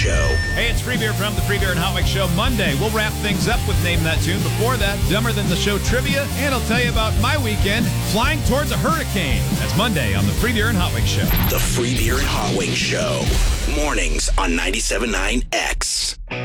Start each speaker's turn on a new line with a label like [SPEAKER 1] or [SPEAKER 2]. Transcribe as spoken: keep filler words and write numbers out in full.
[SPEAKER 1] Show.
[SPEAKER 2] Hey, it's Free Beer from the Free Beer and Hot Wings Show. Monday, we'll wrap things up with Name That Tune. Before that, Dumber Than the Show trivia, and I'll tell you about my weekend flying towards a hurricane. That's Monday on the Free Beer and Hot Wings Show.
[SPEAKER 1] The Free Beer and Hot Wings Show. Mornings on ninety-seven point nine X.